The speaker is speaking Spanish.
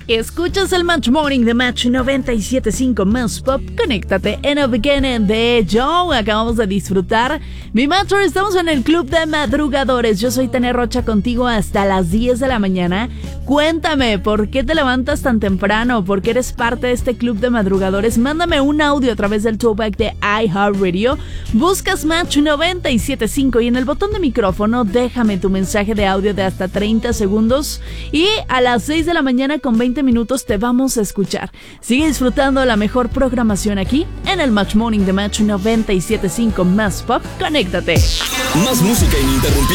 Escuchas el Match Morning de Match 97.5 Más Pop. Conéctate en el beginning de Joe. Acabamos de disfrutar mi Matcher. Estamos en el club de madrugadores. Yo soy Tania Rocha, contigo hasta las 10 de la mañana. Cuéntame, ¿por qué te levantas tan temprano? ¿Por qué eres parte de este club de madrugadores? Mándame un audio a través del throwback de iHeartRadio. Buscas Match 97.5 y en el botón de micrófono déjame tu mensaje de audio de hasta 30 segundos. Y a las 6 de la mañana con 20 minutos te vamos a escuchar. Sigue disfrutando la mejor programación aquí en el Match Morning de Match 97.5 Más Pop. Conéctate. Más música ininterrumpida.